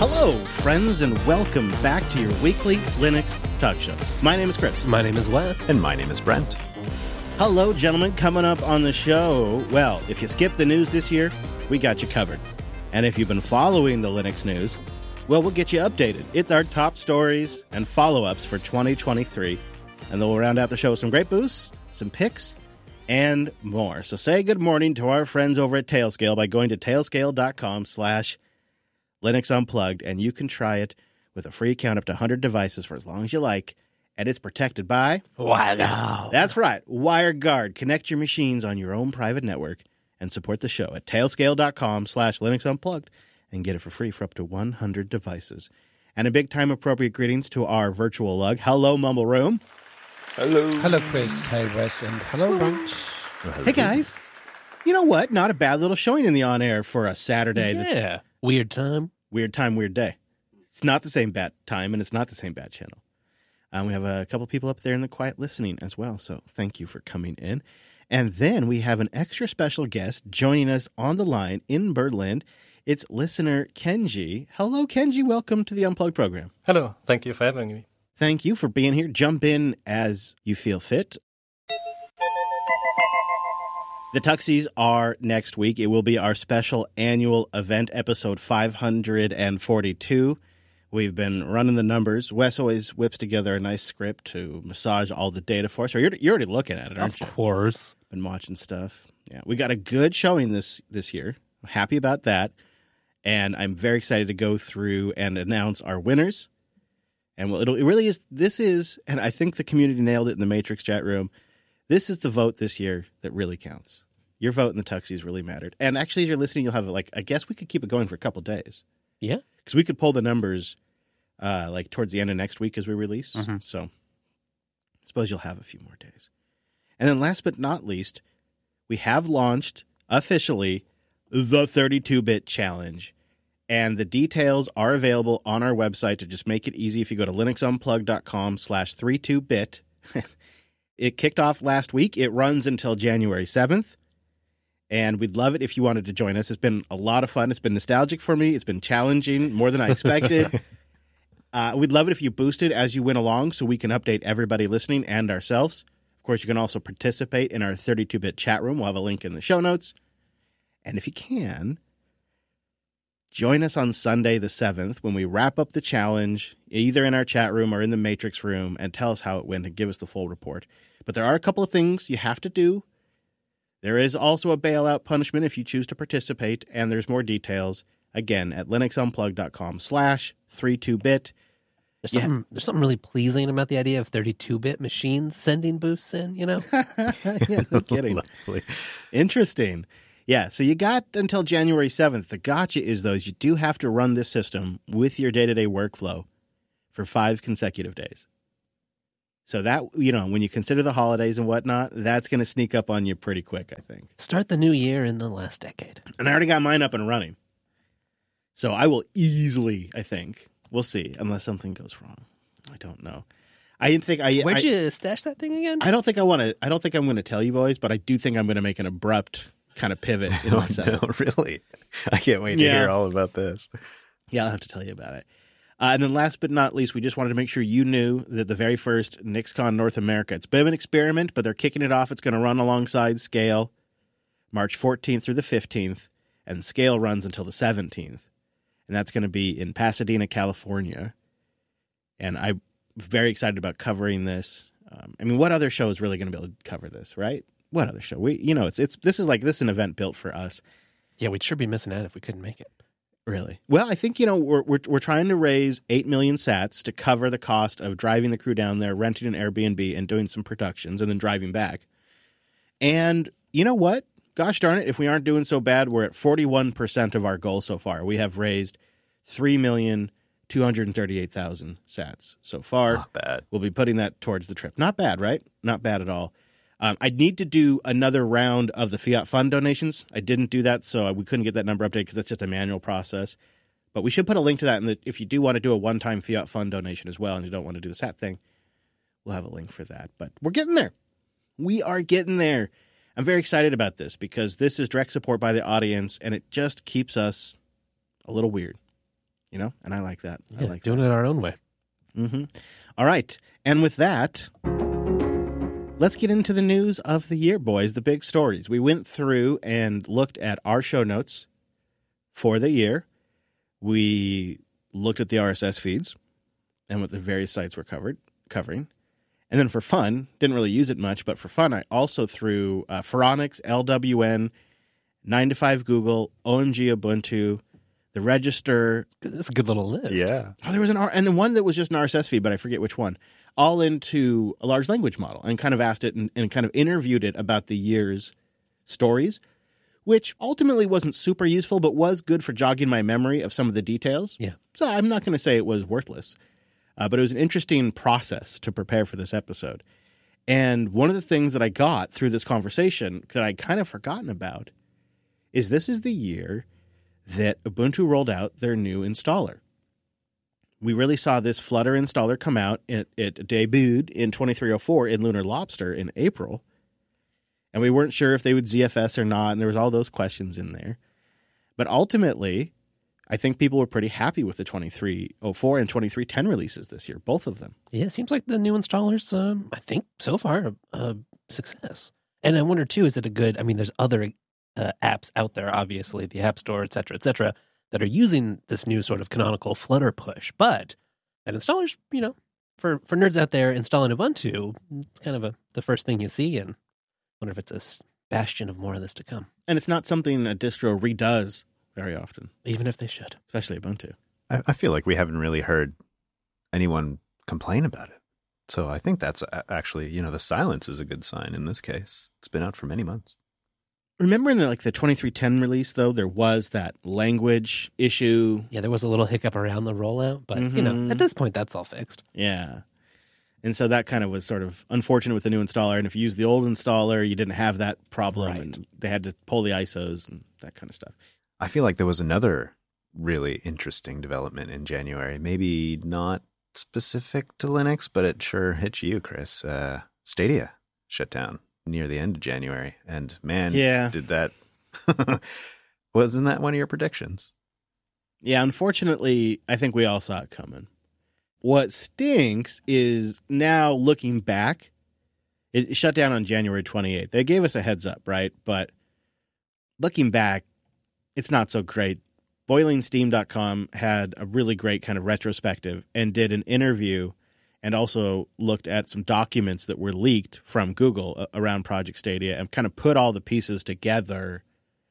Hello, friends, and welcome back to your weekly Linux Talk Show. My name is Chris. My name is Wes. And my name is Brent. Hello, gentlemen. Coming up on the show, well, if you skipped the news this year, we got you covered. And if you've been following the Linux news, well, we'll get you updated. It's our top stories and follow-ups for 2023. And then we'll round out the show with some great boosts, some picks, and more. So say good morning to our friends over at Tailscale by going to tailscale.com/Linux Unplugged, and you can try it with a free account up to 100 devices for as long as you like, and it's protected by WireGuard. That's right, WireGuard. Connect your machines on your own private network and support the show at tailscale.com/Linux Unplugged and get it for free for up to 100 devices. And a big time appropriate greetings to our virtual lug. Hello, Mumble Room. Hello. Hello, Chris. Hey, Wes. And hello, Brent. Hey, guys. You know what? Not a bad little showing in the on-air for a Saturday. Yeah. Weird time. Weird time, weird day. It's not the same bat time, and it's not the same bat channel. We have a couple people up there in the quiet listening as well, so thank you for coming in. And then we have an extra special guest joining us on the line in Berlin. It's listener Kenji. Hello, Kenji. Welcome to the Unplugged program. Hello. Thank you for having me. Thank you for being here. Jump in as you feel fit. The Tuxies are next week. It will be our special annual event, episode 542. We've been running the numbers. Wes always whips together a nice script to massage all the data for us. Or you're already looking at it, aren't you? Of course. Been watching stuff. Yeah, we got a good showing this year. I'm happy about that. And I'm very excited to go through and announce our winners. And it really is, this is, and I think the community nailed it in the Matrix chat room, this is the vote this year that really counts. Your vote in the Tuxies really mattered. And actually, as you're listening, you'll have, I guess we could keep it going for a couple days. Yeah. Because we could pull the numbers, towards the end of next week as we release. Mm-hmm. So I suppose you'll have a few more days. And then last but not least, we have launched officially the 32-bit challenge. And the details are available on our website to just make it easy. If you go to linuxunplugged.com/32bit, it kicked off last week. It runs until January 7th. And we'd love it if you wanted to join us. It's been a lot of fun. It's been nostalgic for me. It's been challenging, more than I expected. We'd love it if you boosted as you went along so we can update everybody listening and ourselves. Of course, you can also participate in our 32-bit chat room. We'll have a link in the show notes. And if you can, join us on Sunday the 7th when we wrap up the challenge, either in our chat room or in the Matrix room, and tell us how it went and give us the full report. But there are a couple of things you have to do. There is also a bailout punishment if you choose to participate, and there's more details, again, at linuxunplugged.com/32bit. There's something really pleasing about the idea of 32-bit machines sending boosts in, you know? Yeah, no kidding. Lovely. Interesting. Yeah, so you got until January 7th. The gotcha is, though, you do have to run this system with your day-to-day workflow for 5 consecutive days. So that, when you consider the holidays and whatnot, that's going to sneak up on you pretty quick, I think. Start the new year in the last decade. And I already got mine up and running. So I will easily, I think, we'll see, unless something goes wrong. I don't know. Where'd you stash that thing again? I don't think I'm going to tell you boys, but I do think I'm going to make an abrupt kind of pivot in my setup. No, really? I can't wait to hear all about this. Yeah, I'll have to tell you about it. And then last but not least, we just wanted to make sure you knew that the very first NixCon North America, it's a bit of an experiment, but they're kicking it off. It's going to run alongside Scale March 14th through the 15th, and Scale runs until the 17th. And that's going to be in Pasadena, California. And I'm very excited about covering this. What other show is really going to be able to cover this, right? What other show? This is an event built for us. Yeah, we'd sure be missing out if we couldn't make it. Really? Well, I think, we're trying to raise 8 million sats to cover the cost of driving the crew down there, renting an Airbnb, and doing some productions, and then driving back. And you know what? Gosh darn it, if we aren't doing so bad, we're at 41% of our goal so far. We have raised 3,238,000 sats so far. Not bad. We'll be putting that towards the trip. Not bad, right? Not bad at all. I need to do another round of the Fiat Fund donations. I didn't do that, so we couldn't get that number updated because that's just a manual process. But we should put a link to that. If you do want to do a one-time Fiat Fund donation as well and you don't want to do the SAT thing, we'll have a link for that. But we're getting there. We are getting there. I'm very excited about this because this is direct support by the audience, and it just keeps us a little weird. and I like that. I Yeah, like doing it our own way. Mm-hmm. All right. And with that, let's get into the news of the year, boys, the big stories. We went through and looked at our show notes for the year. We looked at the RSS feeds and what the various sites were covering. And then for fun, didn't really use it much, but for fun, I also threw Phoronix, LWN, 9to5 Google, OMG Ubuntu, the Register. That's a good little list. Yeah. Oh, there was and one that was just an RSS feed, but I forget which one. All into a large language model and kind of asked it and kind of interviewed it about the year's stories, which ultimately wasn't super useful, but was good for jogging my memory of some of the details. Yeah. So I'm not going to say it was worthless, but it was an interesting process to prepare for this episode. And one of the things that I got through this conversation that I'd kind of forgotten about is this is the year that Ubuntu rolled out their new installer. We really saw this Flutter installer come out. It debuted in 2304 in Lunar Lobster in April. And we weren't sure if they would ZFS or not, and there was all those questions in there. But ultimately, I think people were pretty happy with the 2304 and 2310 releases this year, both of them. Yeah, it seems like the new installers, I think, so far, a success. And I wonder, too, is it a good... I mean, there's other apps out there, obviously, the App Store, et cetera, that are using this new sort of canonical Flutter push. But an installer's, for nerds out there installing Ubuntu, it's kind of the first thing you see, and I wonder if it's a bastion of more of this to come. And it's not something a distro redoes very often. Even if they should. Especially Ubuntu. I feel like we haven't really heard anyone complain about it. So I think that's actually, the silence is a good sign in this case. It's been out for many months. Remember in the 2310 release, though, there was that language issue. Yeah, there was a little hiccup around the rollout, but, at this point, that's all fixed. Yeah. And so that kind of was sort of unfortunate with the new installer. And if you used the old installer, you didn't have that problem. Right. And they had to pull the ISOs and that kind of stuff. I feel like there was another really interesting development in January. Maybe not specific to Linux, but it sure hit you, Chris. Stadia shut down near the end of January. And man, did that... Wasn't that one of your predictions? Yeah, unfortunately, I think we all saw it coming. What stinks is now looking back, it shut down on January 28th. They gave us a heads up, right? But looking back, it's not so great. BoilingSteam.com had a really great kind of retrospective and did an interview and also looked at some documents that were leaked from Google around Project Stadia and kind of put all the pieces together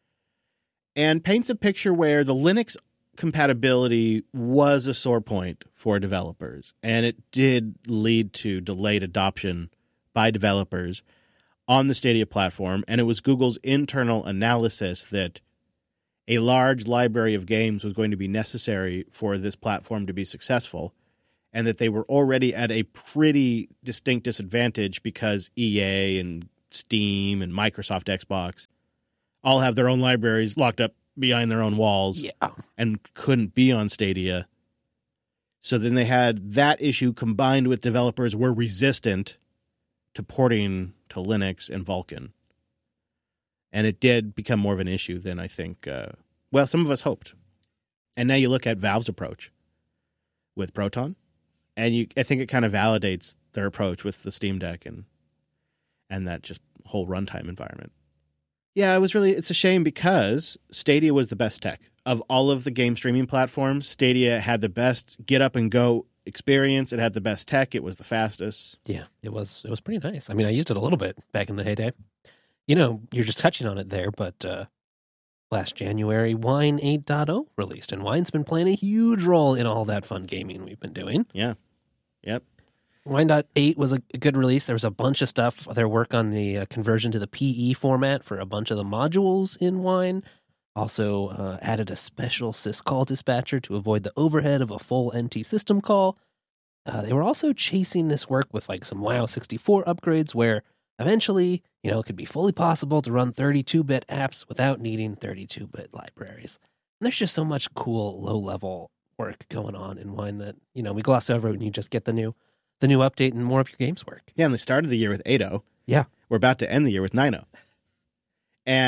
and paints a picture where the Linux compatibility was a sore point for developers, and it did lead to delayed adoption by developers on the Stadia platform, and it was Google's internal analysis that a large library of games was going to be necessary for this platform to be successful, and that they were already at a pretty distinct disadvantage because EA and Steam and Microsoft Xbox all have their own libraries locked up behind their own walls and couldn't be on Stadia. So then they had that issue combined with developers were resistant to porting to Linux and Vulkan. And it did become more of an issue than I think, some of us hoped. And now you look at Valve's approach with Proton, and I think it kind of validates their approach with the Steam Deck and that just whole runtime environment. Yeah, it's a shame because Stadia was the best tech. Of all of the game streaming platforms, Stadia had the best get up and go experience. It had the best tech. It was the fastest. Yeah, it was pretty nice. I mean, I used it a little bit back in the heyday. You're just touching on it there, but last January, Wine 8.0 released, and Wine's been playing a huge role in all that fun gaming we've been doing. Yeah. Yep. Wine.8 was a good release. There was a bunch of stuff. Their work on the conversion to the PE format for a bunch of the modules in Wine. Also added a special syscall dispatcher to avoid the overhead of a full NT system call. They were also chasing this work with some WoW 64 upgrades where eventually, it could be fully possible to run 32-bit apps without needing 32-bit libraries. And there's just so much cool low-level work going on in Wine that, we gloss over and you just get the new update and more of your games work. Yeah, and they started the year with 8.0. Yeah. We're about to end the year with 9.0. And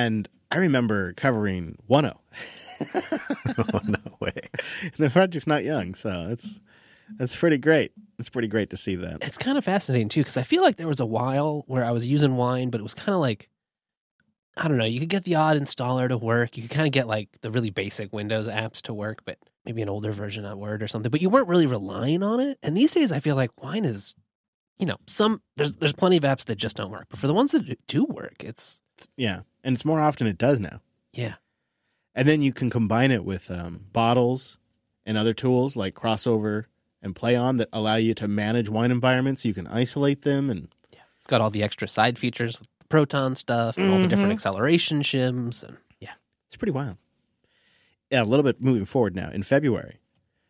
I remember covering 1.0. Oh, no way. The project's not young, so that's pretty great. It's pretty great to see that. It's kind of fascinating, too, because I feel like there was a while where I was using Wine, but it was kind of like, I don't know, you could get the odd installer to work. You could kind of get like the really basic Windows apps to work, but maybe an older version of Word or something. But you weren't really relying on it. And these days, I feel like Wine is, there's plenty of apps that just don't work. But for the ones that do work, Yeah, and it's more often it does now. yeah. And then you can combine it with bottles and other tools like Crossover and PlayOn that allow you to manage Wine environments. You can isolate them, and Got all the extra side features with the Proton stuff and all the different acceleration shims. And yeah. it's pretty wild. Yeah, a little bit moving forward now. In February,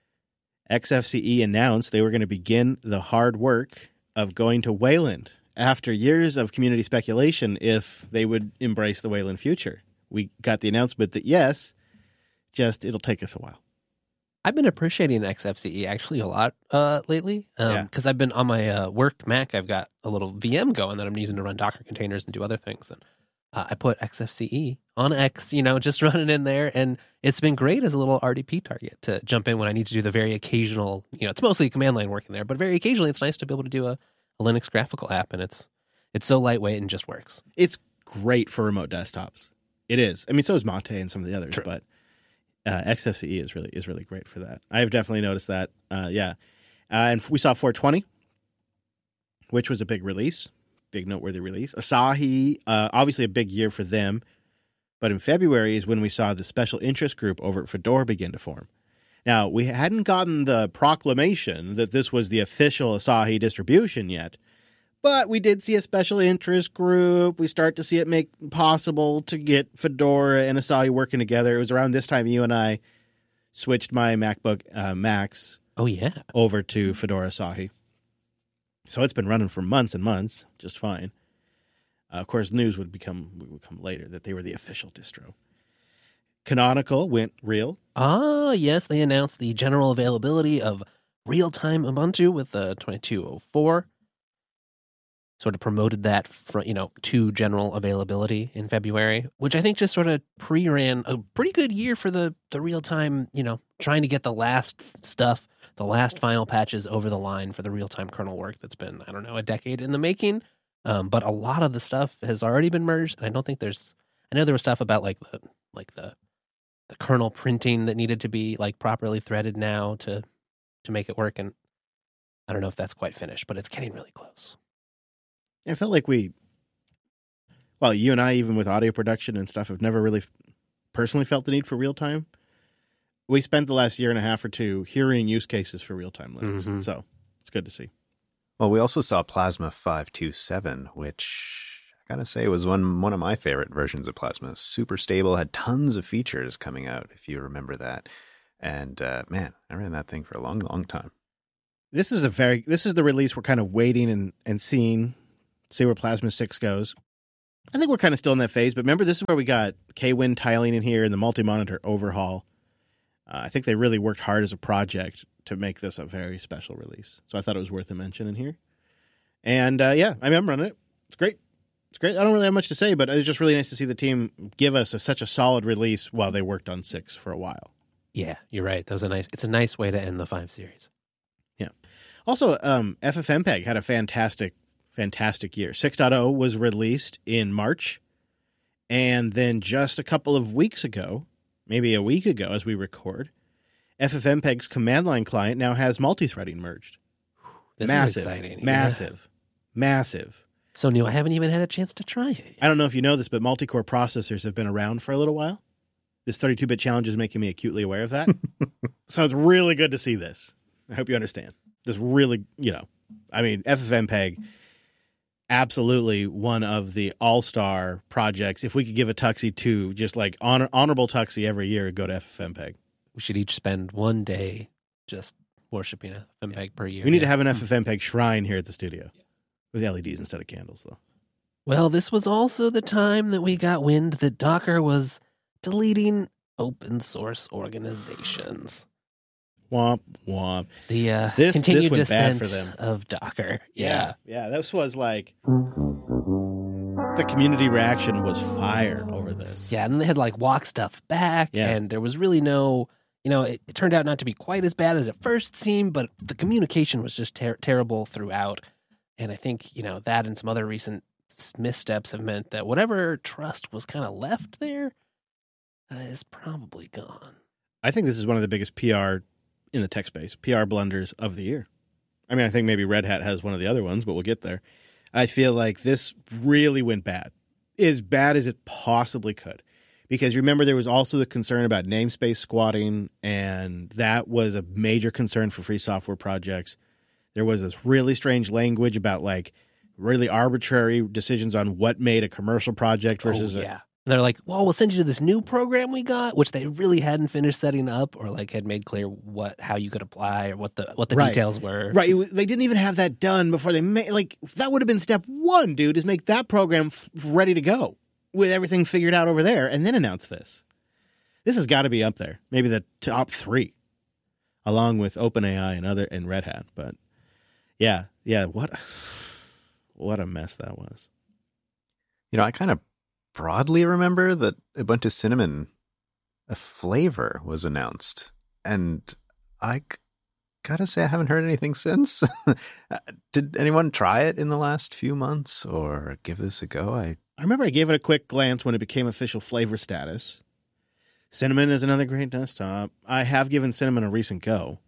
XFCE announced they were going to begin the hard work of going to Wayland after years of community speculation if they would embrace the Wayland future. We got the announcement that yes, just it'll take us a while. I've been appreciating XFCE actually a lot lately Yeah. because I've been on my work Mac. I've got a little VM going that I'm using to run Docker containers and do other things. And I put XFCE on X, just running in there. And it's been great as a little RDP target to jump in when I need to do the very occasional, it's mostly command line work in there, but very occasionally it's nice to be able to do a Linux graphical app. And it's so lightweight and just works. It's great for remote desktops. It is. I mean, so is Mate and some of the others, True. but XFCE is really great for that. I've definitely noticed that. And we saw 420, which was a big release, big noteworthy release. Asahi, obviously a big year for them, but in February is when we saw the special interest group over at Fedora begin to form. Now, we hadn't gotten the proclamation that this was the official Asahi distribution yet, but we did see a special interest group. We start to see it make possible to get Fedora and Asahi working together. It was around this time you and I switched my MacBook Max Oh, yeah. over to Fedora Asahi. So it's been running for months and months, just fine. Of course, news would come later that they were the official distro. Canonical went real. Ah, yes. They announced the general availability of real-time Ubuntu with 22.04. Sort of promoted that to general availability in February, which I think just sort of pre-ran a pretty good year for the real-time, trying to get the last stuff, the last final patches over the line for the real-time kernel work that's been, I don't know, a decade in the making. But a lot of the stuff has already been merged, and I don't think I know there was stuff about the kernel printing that needed to be properly threaded now to make it work, and I don't know if that's quite finished, but it's getting really close. I felt like you and I, even with audio production and stuff, have never really personally felt the need for real time. We spent the last year and a half or two hearing use cases for real time Linux, so it's good to see. Well, we also saw Plasma 527, which I gotta say was one of my favorite versions of Plasma. Super stable, had tons of features coming out, if you remember that. And man, I ran that thing for a long, long time. This is the release we're kind of waiting and seeing. See where Plasma 6 goes. I think we're kind of still in that phase, but remember, this is where we got Kwin tiling in here and the multi-monitor overhaul. I think they really worked hard as a project to make this a very special release. So I thought it was worth a mention in here. And I'm running it. It's great. It's great. I don't really have much to say, but it's just really nice to see the team give us such a solid release while they worked on 6 for a while. Yeah, you're right. It's a nice way to end the 5 series. Yeah. Also, FFmpeg had a fantastic year. 6.0 was released in March, and then just a couple of weeks ago, maybe a week ago as we record, FFmpeg's command line client now has multi-threading merged. This massive, is exciting. Massive. So, Neil, I haven't even had a chance to try it. I don't know if you know this, but multi-core processors have been around for a little while. This 32-bit challenge is making me acutely aware of that. So it's really good to see this. I hope you understand. This really, FFmpeg, absolutely one of the all-star projects. If we could give a Tuxie to just honorable Tuxie every year, go to FFmpeg. We should each spend one day just worshiping FFmpeg per year. We need to have an FFmpeg shrine here at the studio with LEDs instead of candles, though. Well, this was also the time that we got wind that Docker was deleting open source organizations. Womp, womp. The This continued went bad descent for them. of Docker. Yeah. Yeah, this was the community reaction was fire over this. this. Yeah, and then they had like walk stuff back, Yeah. and there was really no, it turned out not to be quite as bad as it first seemed, but the communication was just terrible throughout. And I think, that and some other recent missteps have meant that whatever trust was kind of left there is probably gone. I think this is one of the biggest PR in the tech space, PR blunders of the year. I mean, I think maybe Red Hat has one of the other ones, but we'll get there. I feel like this really went bad, as bad as it possibly could. Because remember, there was also the concern about namespace squatting, and that was a major concern for free software projects. There was this really strange language about like really arbitrary decisions on what made a commercial project versus And they're like, well, we'll send you to this new program we got, which they really hadn't finished setting up or like had made clear how you could apply or what the Right. details were. Right. They didn't even have that done before they made, like, that would have been step one, dude, is make that program ready to go with everything figured out over there and then announce this. This has got to be up there. Maybe the top 3, along with OpenAI and Red Hat. But yeah, what a mess that was. I kind of broadly remember that Ubuntu Cinnamon, a flavor, was announced. And I gotta say, I haven't heard anything since. Did anyone try it in the last few months or give this a go? I remember I gave it a quick glance when it became official flavor status. Cinnamon is another great desktop. I have given Cinnamon a recent go.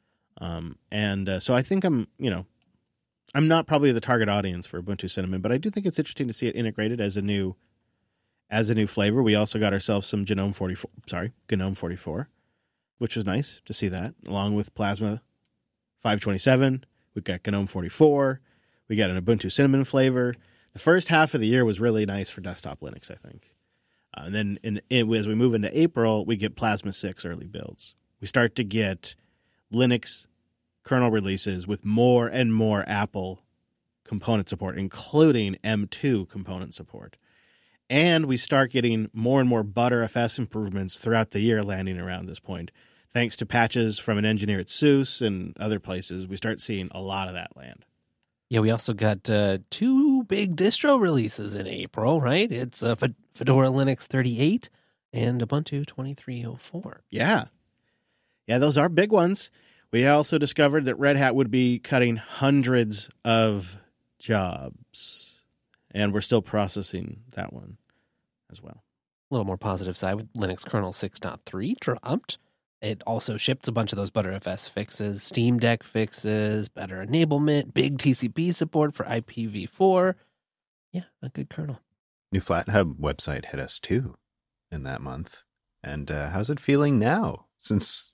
So I think I'm not probably the target audience for Ubuntu Cinnamon, but I do think it's interesting to see it integrated as a new flavor. We also got ourselves some GNOME 44, which was nice to see that, along with Plasma 527. We've got GNOME 44. We got an Ubuntu Cinnamon flavor. The first half of the year was really nice for desktop Linux, I think. And then as we move into April, we get Plasma 6 early builds. We start to get Linux kernel releases with more and more Apple component support, including M2 component support. And we start getting more and more Btrfs improvements throughout the year landing around this point. Thanks to patches from an engineer at SUSE and other places, we start seeing a lot of that land. Yeah, we also got 2 big distro releases in April, right? It's Fedora Linux 38 and Ubuntu 2304. Yeah, those are big ones. We also discovered that Red Hat would be cutting hundreds of jobs, and we're still processing that one as well. A little more positive side with Linux kernel 6.3 dropped. It also shipped a bunch of those Btrfs fixes, Steam Deck fixes, better enablement, big TCP support for IPv4. Yeah, a good kernel. New FlatHub website hit us too in that month. And how's it feeling now? Since,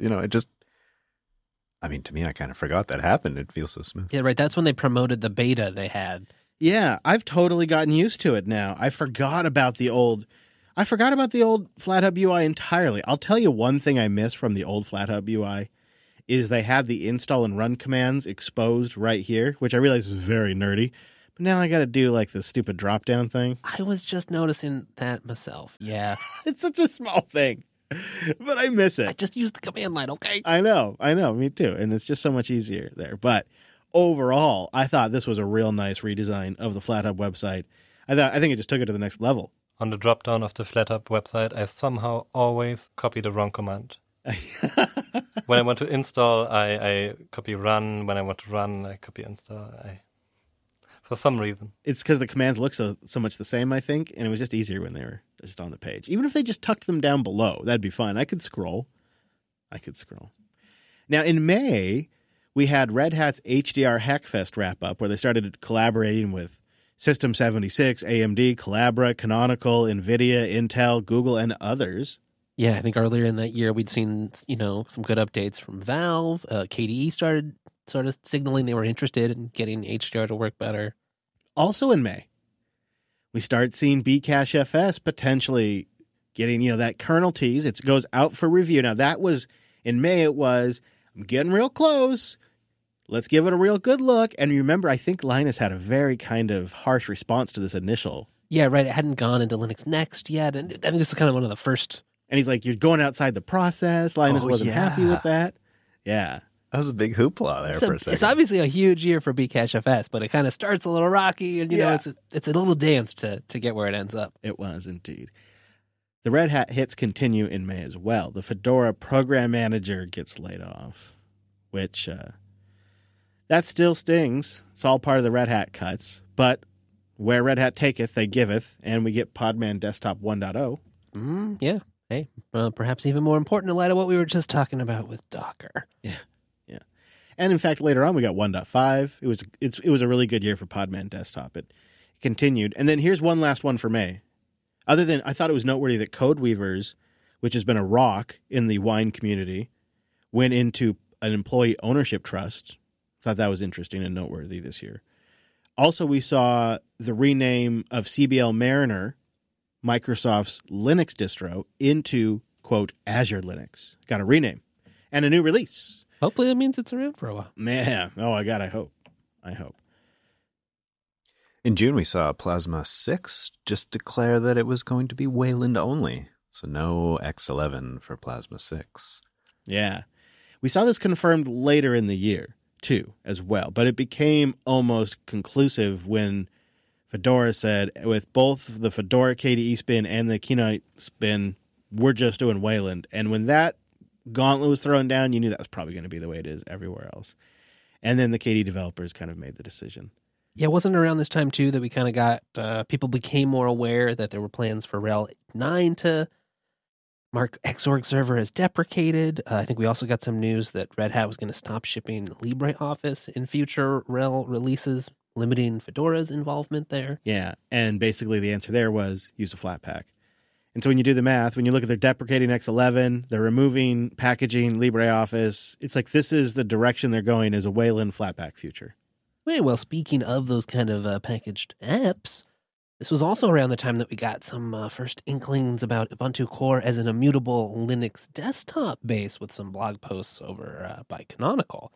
to me, I kind of forgot that happened. It feels so smooth. Yeah, right. That's when they promoted the beta they had. Yeah, I've totally gotten used to it now. I forgot about the old FlatHub UI entirely. I'll tell you one thing I miss from the old FlatHub UI is they had the install and run commands exposed right here, which I realize is very nerdy. But now I got to do like this stupid drop-down thing. I was just noticing that myself. Yeah. It's such a small thing, but I miss it. I just used the command line, okay? I know, me too. And it's just so much easier there. But overall, I thought this was a real nice redesign of the FlatHub website. I think it just took it to the next level. On the drop-down of the FlatHub website, I somehow always copy the wrong command. When I want to install, I copy run. When I want to run, I copy install. For some reason. It's because the commands look so much the same, I think, and it was just easier when they were just on the page. Even if they just tucked them down below, that'd be fine. I could scroll. Now, in May, we had Red Hat's HDR Hackfest wrap-up, where they started collaborating with System 76, AMD, Collabra, Canonical, NVIDIA, Intel, Google, and others. Yeah, I think earlier in that year we'd seen, some good updates from Valve. KDE started sort of signaling they were interested in getting HDR to work better. Also in May, we start seeing Bcache potentially getting, that kernel tease. It goes out for review. Now, that was, in May, it was, I'm getting real close. Let's give it a real good look. And remember, I think Linus had a very kind of harsh response to this initial. Yeah, right. It hadn't gone into Linux Next yet. And I think this is kind of one of the first. And he's like, you're going outside the process. Linus wasn't happy with that. Yeah. That was a big hoopla there for a second. It's obviously a huge year for Bcache, but it kind of starts a little rocky. And, it's a little dance to get where it ends up. It was indeed. The Red Hat hits continue in May as well. The Fedora program manager gets laid off, which that still stings. It's all part of the Red Hat cuts, but where Red Hat taketh, they giveth, and we get Podman Desktop 1.0. Yeah. Hey, perhaps even more important in light of what we were just talking about with Docker. Yeah. And in fact, later on, we got 1.5. It was a really good year for Podman Desktop. It continued. And then here's one last one for May. Other than, I thought it was noteworthy that CodeWeavers, which has been a rock in the wine community, went into an employee ownership trust. Thought that was interesting and noteworthy this year. Also, we saw the rename of CBL Mariner, Microsoft's Linux distro, into, quote, Azure Linux. Got a rename and a new release. Hopefully that means it's around for a while. Man, I hope. In June, we saw Plasma 6 just declare that it was going to be Wayland only. So no X11 for Plasma 6. Yeah. We saw this confirmed later in the year, too, as well. But it became almost conclusive when Fedora said, with both the Fedora KDE spin and the Keynote spin, we're just doing Wayland. And when that gauntlet was thrown down, you knew that was probably going to be the way it is everywhere else. And then the KDE developers kind of made the decision. Yeah, wasn't it around this time, too, that we kind of got, people became more aware that there were plans for RHEL 9 to mark Xorg server as deprecated. I think we also got some news that Red Hat was going to stop shipping LibreOffice in future RHEL releases, limiting Fedora's involvement there. Yeah, and basically the answer there was use a Flatpak. And so when you do the math, when you look at their deprecating X11, they're removing packaging, LibreOffice, it's like this is the direction they're going as a Wayland Flatpak future. Well, speaking of those kind of packaged apps, this was also around the time that we got some first inklings about Ubuntu Core as an immutable Linux desktop base with some blog posts over by Canonical.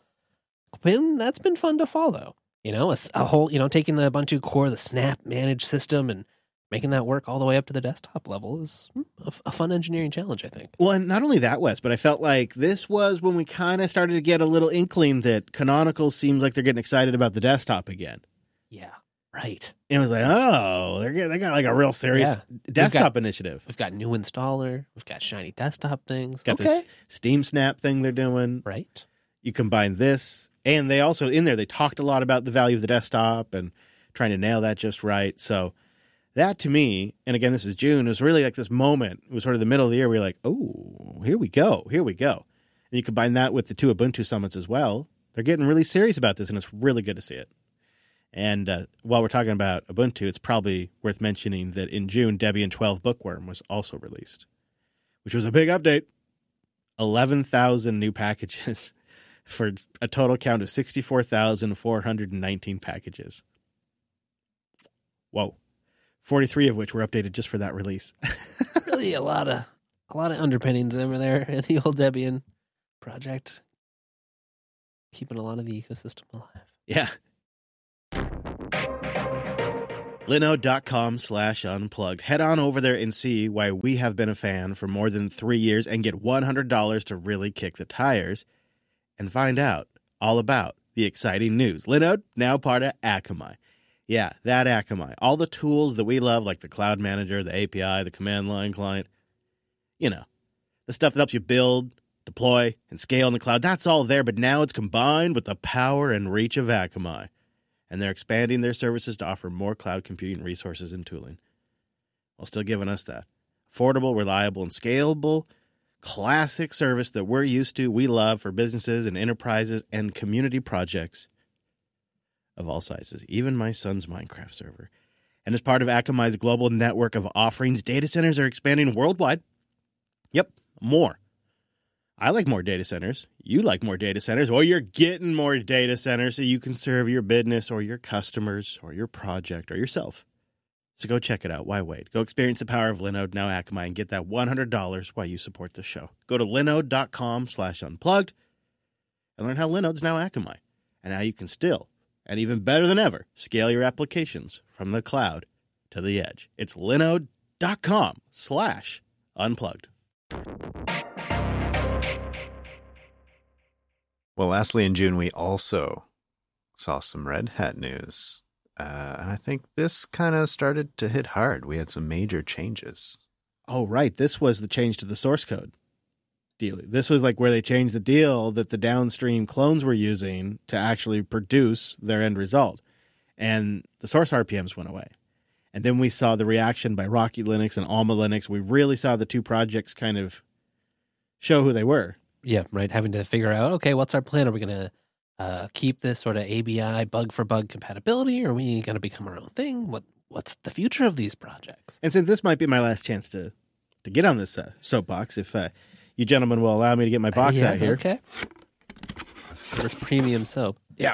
That's been fun to follow. You know, a whole, taking the Ubuntu Core, the Snap managed system, and making that work all the way up to the desktop level is a fun engineering challenge, I think. Well, and not only that, Wes, but I felt like this was when we kind of started to get a little inkling that Canonical seems like they're getting excited about the desktop again. Yeah, right. And it was like, oh, they got like a real serious desktop initiative. We've got new installer. We've got shiny desktop things. Got this Steam Snap thing they're doing. Right. You combine this, and they also, in there, they talked a lot about the value of the desktop and trying to nail that just right. So that to me, and again, this is June, it was really like this moment. It was sort of the middle of the year where you're like, oh, here we go. And you combine that with the 2 Ubuntu summits as well. They're getting really serious about this, and it's really good to see it. And while we're talking about Ubuntu, it's probably worth mentioning that in June, Debian 12 Bookworm was also released, which was a big update. 11,000 new packages for a total count of 64,419 packages. Whoa. 43 of which were updated just for that release. Really a lot of underpinnings over there in the old Debian project. Keeping a lot of the ecosystem alive. Yeah. Linode.com/unplugged. Head on over there and see why we have been a fan for more than 3 years and get $100 to really kick the tires and find out all about the exciting news. Linode, now part of Akamai. Yeah, that Akamai. All the tools that we love, like the Cloud Manager, the API, the command line client, the stuff that helps you build, deploy, and scale in the cloud, that's all there, but now it's combined with the power and reach of Akamai. And they're expanding their services to offer more cloud computing resources and tooling, while still giving us that affordable, reliable, and scalable classic service that we're used to, we love for businesses and enterprises and community projects of all sizes, even my son's Minecraft server. And as part of Akamai's global network of offerings, data centers are expanding worldwide. Yep, more. I like more data centers. You like more data centers. Well, you're getting more data centers so you can serve your business or your customers or your project or yourself. So go check it out. Why wait? Go experience the power of Linode, now Akamai, and get that $100 while you support the show. Go to linode.com/unplugged and learn how Linode's now Akamai. And how you can still, and even better than ever, scale your applications from the cloud to the edge. It's linode.com/unplugged. Well, lastly, in June, we also saw some Red Hat news. And I think this kind of started to hit hard. We had some major changes. Oh, right. This was the change to the source code deal. This was like where they changed the deal that the downstream clones were using to actually produce their end result. And the source RPMs went away. And then we saw the reaction by Rocky Linux and Alma Linux. We really saw the two projects kind of show who they were. Yeah, right. Having to figure out, okay, what's our plan? Are we going to keep this sort of ABI bug for bug compatibility? Or are we going to become our own thing? What's the future of these projects? And since this might be my last chance to get on this soapbox, if you gentlemen will allow me to get my box out here. Okay. This premium soap. Yeah.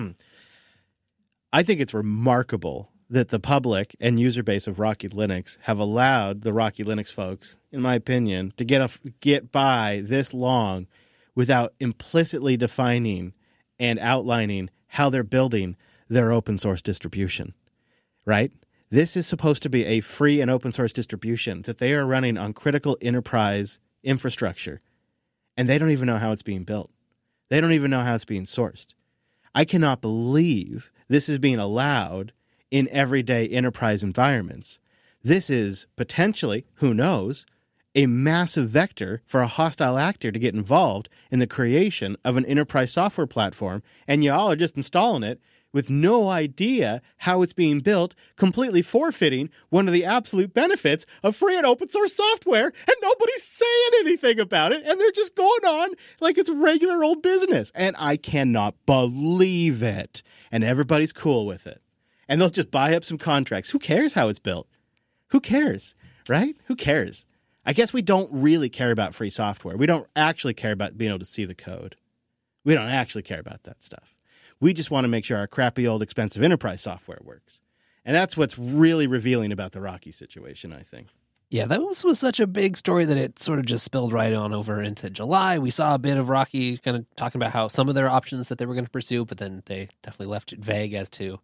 I think it's remarkable that the public and user base of Rocky Linux have allowed the Rocky Linux folks, in my opinion, to get by this long without implicitly defining and outlining how they're building their open source distribution, right? This is supposed to be a free and open source distribution that they are running on critical enterprise infrastructure, and they don't even know how it's being built. They don't even know how it's being sourced. I cannot believe this is being allowed in everyday enterprise environments. This is potentially, who knows, a massive vector for a hostile actor to get involved in the creation of an enterprise software platform, and y'all are just installing it with no idea how it's being built, completely forfeiting one of the absolute benefits of free and open source software, and nobody's saying anything about it, and they're just going on like it's regular old business. And I cannot believe it. And everybody's cool with it. And they'll just buy up some contracts. Who cares how it's built? Who cares, right? Who cares? I guess we don't really care about free software. We don't actually care about being able to see the code. We don't actually care about that stuff. We just want to make sure our crappy old expensive enterprise software works. And that's what's really revealing about the Rocky situation, I think. Yeah, that was such a big story that it sort of just spilled right on over into July. We saw a bit of Rocky kind of talking about how some of their options that they were going to pursue, but then they definitely left it vague as to,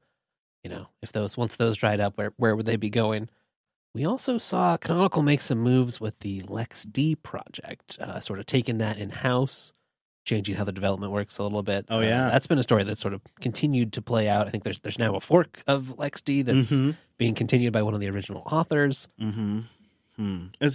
if once those dried up, where would they be going? We also saw Canonical make some moves with the LexD project, sort of taking that in-house, changing how the development works a little bit. Oh, yeah. That's been a story that's sort of continued to play out. I think there's now a fork of LexD that's being continued by one of the original authors. Mm-hmm. Is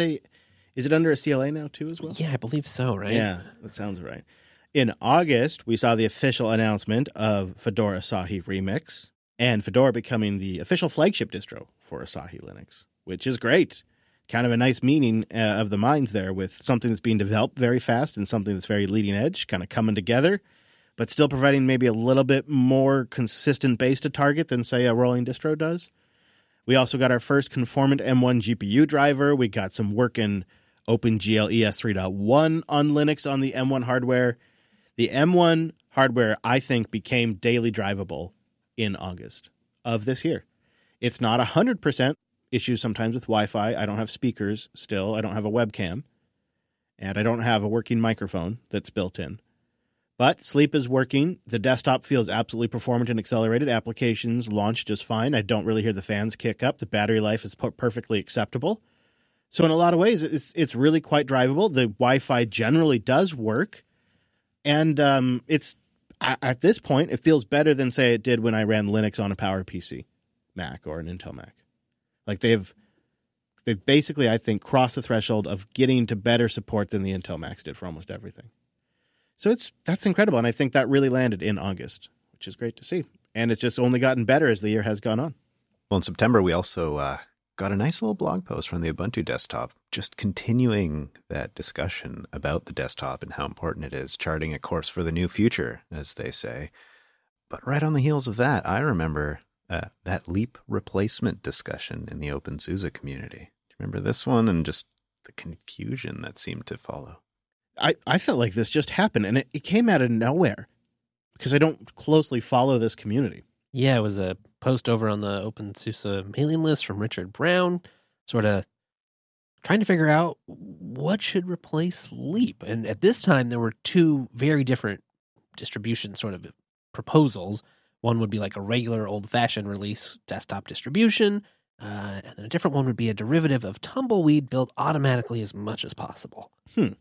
it under a CLA now too as well? Yeah, I believe so, right? Yeah, that sounds right. In August, we saw the official announcement of Fedora Asahi Remix and Fedora becoming the official flagship distro for Asahi Linux, which is great. Kind of a nice meeting of the minds there with something that's being developed very fast and something that's very leading edge, kind of coming together, but still providing maybe a little bit more consistent base to target than, say, a rolling distro does. We also got our first conformant M1 GPU driver. We got some working OpenGL ES 3.1 on Linux on the M1 hardware. The M1 hardware, I think, became daily drivable in August of this year. It's not 100%. Issues sometimes with Wi-Fi. I don't have speakers still. I don't have a webcam. And I don't have a working microphone that's built in. But Sleep is working. The desktop feels absolutely performant and accelerated. Applications launch just fine. I don't really hear the fans kick up. The battery life is perfectly acceptable. So in a lot of ways, it's really quite drivable. The Wi-Fi generally does work. And it's at this point, it feels better than, say, it did when I ran Linux on a PowerPC Mac or an Intel Mac. Like they've basically, I think, crossed the threshold of getting to better support than the Intel Macs did for almost everything. So that's incredible, and I think that really landed in August, which is great to see. And it's just only gotten better as the year has gone on. Well, in September, we also got a nice little blog post from the Ubuntu desktop, just continuing that discussion about the desktop and how important it is, charting a course for the new future, as they say. But right on the heels of that, I remember that Leap replacement discussion in the OpenSUSE community. Do you remember this one and just the confusion that seemed to follow? I felt like this just happened, and it came out of nowhere because I don't closely follow this community. Yeah, it was a post over on the OpenSUSE mailing list from Richard Brown, sort of trying to figure out what should replace Leap. And at this time, there were two very different distribution sort of proposals. One would be like a regular old-fashioned release desktop distribution, and then a different one would be a derivative of Tumbleweed built automatically as much as possible.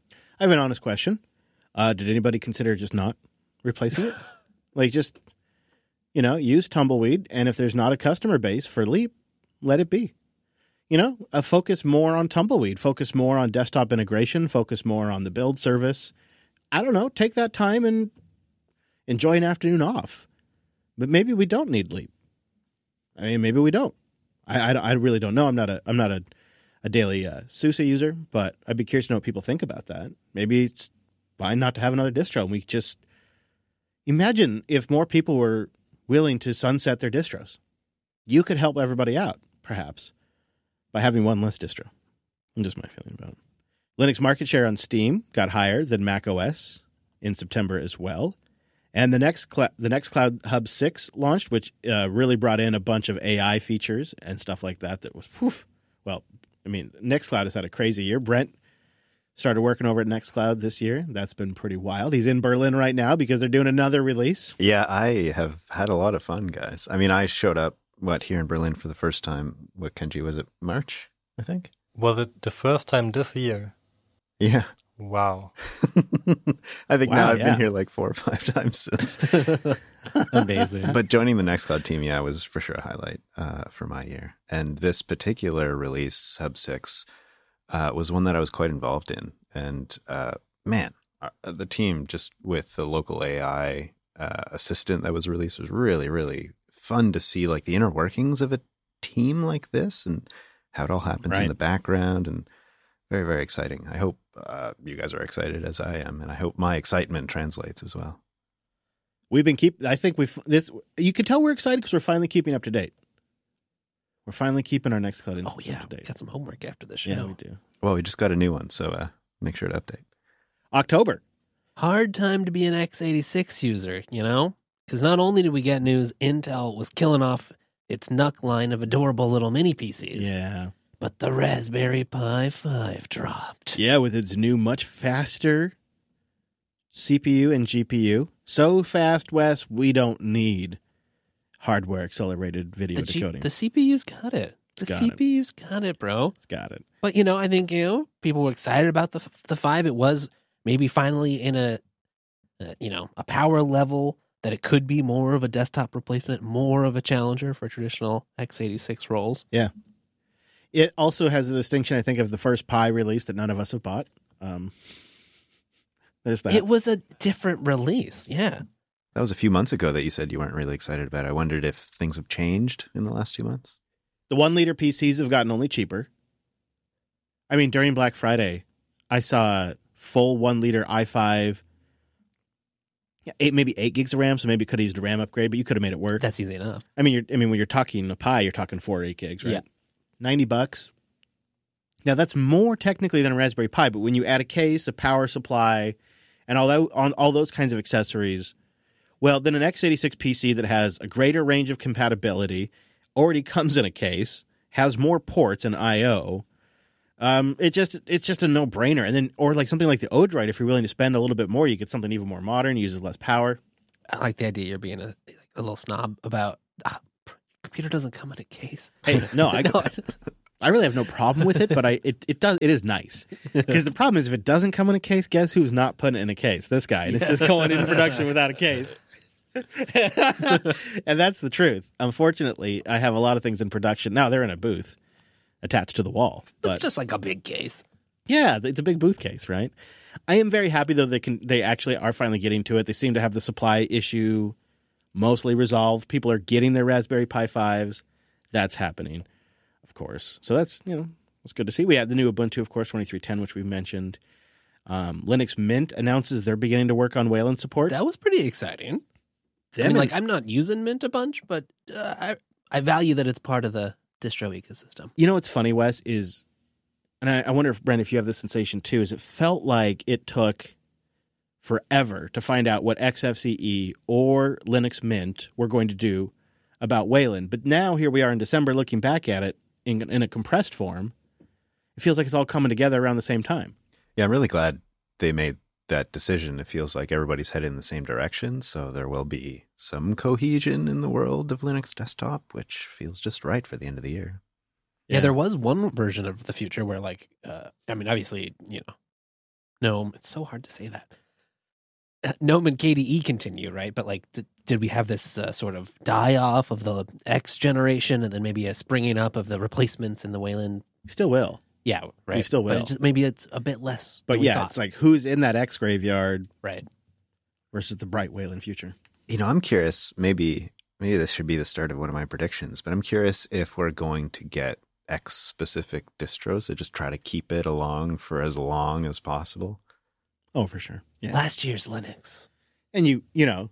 I have an honest question. Did anybody consider just not replacing it? Like just, use Tumbleweed, and if there's not a customer base for Leap, let it be. focus more on Tumbleweed, focus more on desktop integration, focus more on the build service. I don't know. Take that time and enjoy an afternoon off. But maybe we don't need Leap. I mean, maybe we don't. I really don't know. I'm not a daily SUSE user, but I'd be curious to know what people think about that. Maybe it's fine not to have another distro. And we just imagine if more people were willing to sunset their distros. You could help everybody out, perhaps, by having one less distro. Just my feeling about it. Linux market share on Steam got higher than Mac OS in September as well. And the Nextcloud Hub 6 launched, which really brought in a bunch of AI features and stuff like that. That was, whew. Well, I mean, Nextcloud has had a crazy year. Brent started working over at Nextcloud this year. That's been pretty wild. He's in Berlin right now because they're doing another release. Yeah, I have had a lot of fun, guys. I mean, I showed up, here in Berlin for the first time. What, Kenji, was it March, I think? Was it the first time this year? Yeah. Wow. I think now I've been here like 4 or 5 times since. Amazing. But joining the Nextcloud team, was for sure a highlight for my year. And this particular release, Hub 6, was one that I was quite involved in. And man, the team, just with the local AI assistant that was released, was really, really fun to see, like the inner workings of a team like this and how it all happens in the background, and very, very exciting. I hope you guys are excited as I am, and I hope my excitement translates as well. You can tell we're excited because we're finally keeping up to date. We're finally keeping our Nextcloud instance up to date. Got some homework after the show. Yeah, we do. Well, we just got a new one, so make sure to update. October. Hard time to be an x86 user, Because not only did we get news, Intel was killing off its NUC line of adorable little mini PCs. Yeah. But the Raspberry Pi 5 dropped. Yeah, with its new, much faster CPU and GPU. So fast, Wes, we don't need hardware-accelerated video decoding. The CPU's got it. CPU's got it, bro. It's got it. But, I think, people were excited about the 5. It was maybe finally in a power level that it could be more of a desktop replacement, more of a challenger for traditional x86 roles. Yeah. It also has the distinction, I think, of the first Pi release that none of us have bought. There's that. It was a different release, yeah. That was a few months ago that you said you weren't really excited about it. I wondered if things have changed in the last 2 months. The 1-liter PCs have gotten only cheaper. I mean, during Black Friday, I saw full 1-liter i5, maybe 8 gigs of RAM, so maybe could have used a RAM upgrade, but you could have made it work. That's easy enough. I mean, when you're talking a Pi, you're talking 4 or 8 gigs, right? Yeah. $90. Now, that's more technically than a Raspberry Pi, but when you add a case, a power supply, and all those kinds of accessories, well, then an x86 PC that has a greater range of compatibility, already comes in a case, has more ports and I/O. It's just a no-brainer. And then, or like something like the Odroid, if you're willing to spend a little bit more, you get something even more modern, uses less power. I like the idea you're being a little snob about computer doesn't come in a case. Hey, no, I really have no problem with it, but it is nice. Because the problem is if it doesn't come in a case, guess who's not putting it in a case? This guy. And it's just going in production without a case. And that's the truth. Unfortunately, I have a lot of things in production. Now they're in a booth attached to the wall. It's just like a big case. Yeah, it's a big booth case, right? I am very happy, though, they actually are finally getting to it. They seem to have the supply issue mostly resolved. People are getting their Raspberry Pi 5s. That's happening, of course. So that's good to see. We have the new Ubuntu, of course, 23.10, which we've mentioned. Linux Mint announces they're beginning to work on Wayland support. That was pretty exciting. I'm not using Mint a bunch, but I value that it's part of the distro ecosystem. You know what's funny, Wes, is, and I wonder if, Brent, if you have this sensation too, is it felt like it took forever to find out what XFCE or Linux Mint were going to do about Wayland. But now here we are in December looking back at it in a compressed form. It feels like it's all coming together around the same time. Yeah, I'm really glad they made that decision. It feels like everybody's headed in the same direction, so there will be some cohesion in the world of Linux desktop, which feels just right for the end of the year. Yeah, there was one version of the future where, obviously, GNOME, it's so hard to say that. GNOME and KDE continue, right? But, did we have this sort of die-off of the X generation and then maybe a springing up of the replacements in the Wayland You still will. Yeah, right. We still will. But maybe it's a bit less. But than we yeah, thought. it's like who's in that X graveyard right. versus the bright Wayland future. I'm curious, maybe this should be the start of one of my predictions, but I'm curious if we're going to get X-specific distros that just try to keep it along for as long as possible. Oh, for sure. Yeah. Last year's Linux. And you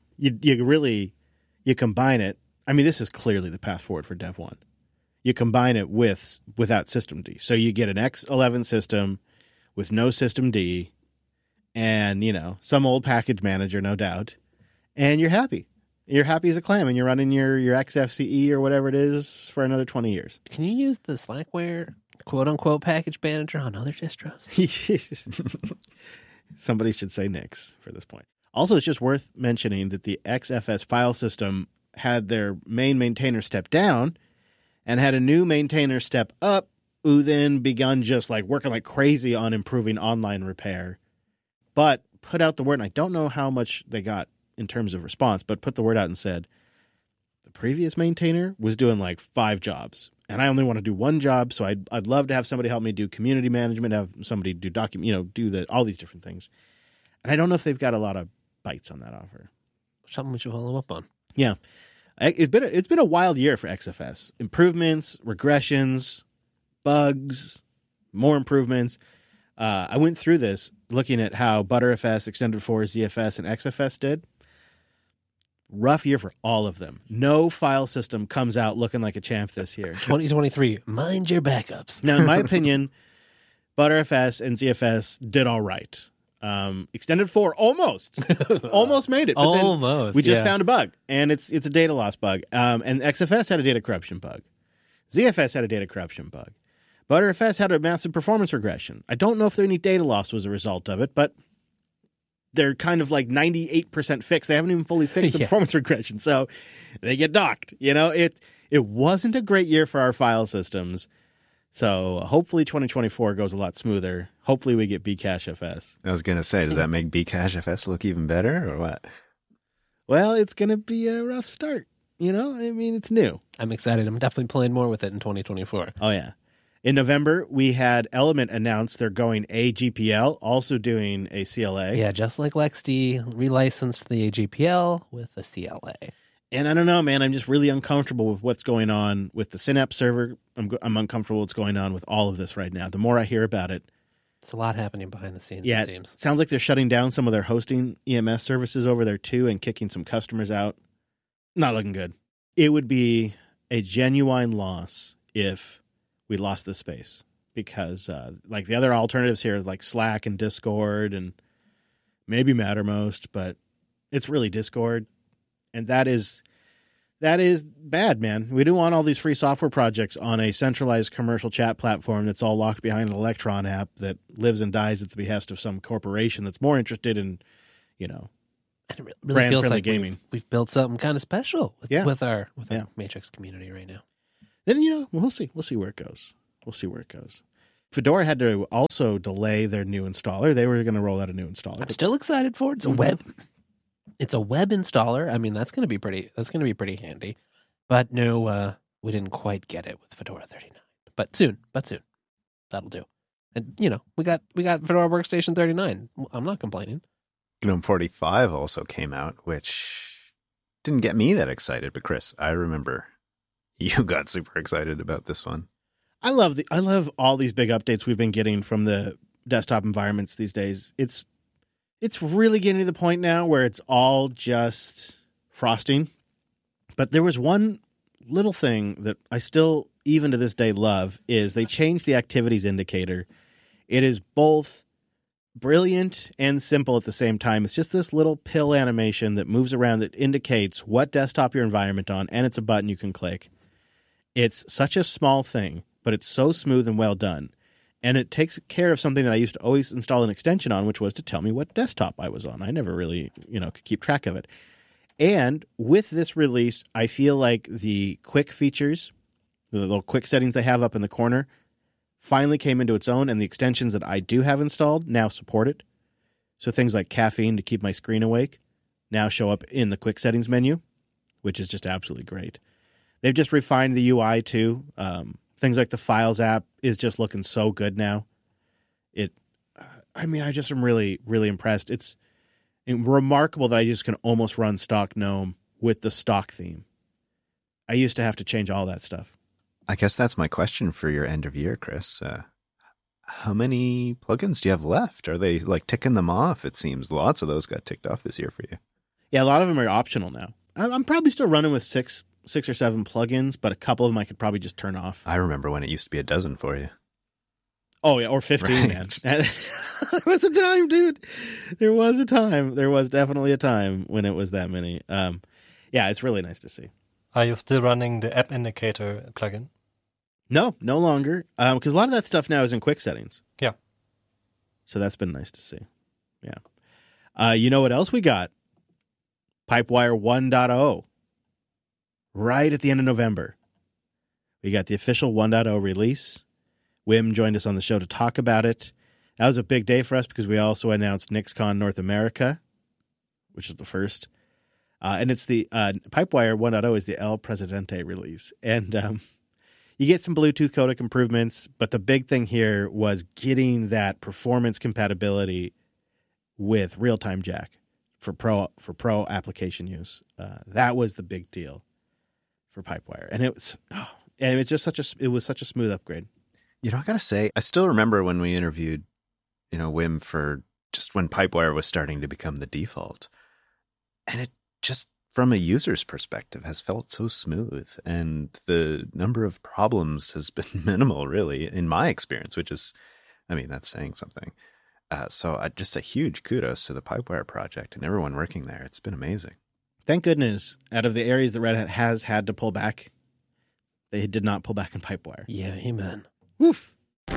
combine it. I mean, this is clearly the path forward for Dev 1. You combine it without systemd. So you get an X11 system with no systemd and, some old package manager, no doubt. And you're happy. You're happy as a clam, and you're running your XFCE or whatever it is for another 20 years. Can you use the Slackware quote-unquote package manager on other distros? Somebody should say Nix for this point. Also, it's just worth mentioning that the XFS file system had their main maintainer step down and had a new maintainer step up who then begun just like working like crazy on improving online repair, but put out the word, and I don't know how much they got in terms of response, but put the word out and said, the previous maintainer was doing like 5 jobs, and I only want to do 1 job, so I'd love to have somebody help me do community management, have somebody do all these different things. And I don't know if they've got a lot of bites on that offer. Something we should follow up on. Yeah. It's been a wild year for XFS. Improvements, regressions, bugs, more improvements. I went through this looking at how Btrfs, Extended 4, ZFS, and XFS did. Rough year for all of them. No file system comes out looking like a champ this year. 2023, mind your backups. Now, in my opinion, Btrfs and ZFS did all right. Extended 4 almost made it. But almost. we just found a bug, and it's a data loss bug. And XFS had a data corruption bug. ZFS had a data corruption bug. Btrfs had a massive performance regression. I don't know if any data loss was a result of it, but they're kind of like 98% fixed. They haven't even fully fixed the performance regression, so they get docked. It wasn't a great year for our file systems. So hopefully 2024 goes a lot smoother. Hopefully we get Bcachefs. I was going to say, does that make Bcachefs look even better or what? Well, it's going to be a rough start. It's new. I'm excited. I'm definitely playing more with it in 2024. Oh, yeah. In November, we had Element announce they're going AGPL, also doing a CLA. Yeah, just like LexD relicensed the AGPL with a CLA. And I don't know, man. I'm just really uncomfortable with what's going on with the Synapse server. I'm uncomfortable with what's going on with all of this right now. The more I hear about it. It's a lot happening behind the scenes, it seems. Sounds like they're shutting down some of their hosting EMS services over there, too, and kicking some customers out. Not looking good. It would be a genuine loss if we lost this space because, like, the other alternatives here, like Slack and Discord and maybe Mattermost, but it's really Discord. And that is bad, man. We don't want all these free software projects on a centralized commercial chat platform that's all locked behind an Electron app that lives and dies at the behest of some corporation that's more interested in, And it really brand feels friendly like gaming. we've built something kind of special with our Matrix community right now. Then, we'll see. We'll see where it goes. Fedora had to also delay their new installer. They were going to roll out a new installer. I'm still excited for it. It's a web installer. I mean, that's going to be pretty handy. But no, we didn't quite get it with Fedora 39. But soon. That'll do. And we got Fedora Workstation 39. I'm not complaining. GNOME 45 also came out, which didn't get me that excited. But Chris, I remember you got super excited about this one. I love all these big updates we've been getting from the desktop environments these days. It's really getting to the point now where it's all just frosting. But there was one little thing that I still, even to this day, love is they changed the activities indicator. It is both brilliant and simple at the same time. It's just this little pill animation that moves around that indicates what desktop your environment on, and it's a button you can click. It's such a small thing, but it's so smooth and well done. And it takes care of something that I used to always install an extension on, which was to tell me what desktop I was on. I never really, could keep track of it. And with this release, I feel like the quick features, the little quick settings they have up in the corner, finally came into its own, and the extensions that I do have installed now support it. So things like caffeine to keep my screen awake now show up in the quick settings menu, which is just absolutely great. They've just refined the UI too. Things like the Files app is just looking so good now. I just am really, really impressed. It's remarkable that I just can almost run stock GNOME with the stock theme. I used to have to change all that stuff. I guess that's my question for your end of year, Chris. How many plugins do you have left? Are they like ticking them off? It seems lots of those got ticked off this year for you. Yeah, a lot of them are optional now. I'm probably still running with six or seven plugins, but a couple of them I could probably just turn off. I remember when it used to be a dozen for you. Oh, yeah, or 15, Right. man. There was a time, dude. There was a time. There was definitely a time when it was that many. Yeah, it's really nice to see. Are you still running the App Indicator plugin? No longer, because a lot of that stuff now is in quick settings. Yeah. So that's been nice to see. Yeah. You know what else we got? Pipewire 1.0. Right at the end of November. We got the official 1.0 release. Wim joined us on the show to talk about it. That was a big day for us because we also announced NixCon North America, which is the first. And it's the Pipewire 1.0 is the El Presidente release. And you get some Bluetooth codec improvements, but the big thing here was getting that performance compatibility with real-time jack for pro application use. That was the big deal for Pipewire. And it was just such a smooth upgrade. You know, I gotta say, I still remember when we interviewed, Wim for just when Pipewire was starting to become the default. And it just, from a user's perspective, has felt so smooth. And the number of problems has been minimal, really, in my experience, which is, that's saying something. So just a huge kudos to the Pipewire project and everyone working there. It's been amazing. Thank goodness, out of the areas that Red Hat has had to pull back, they did not pull back in Pipewire. Yeah, amen. Woof.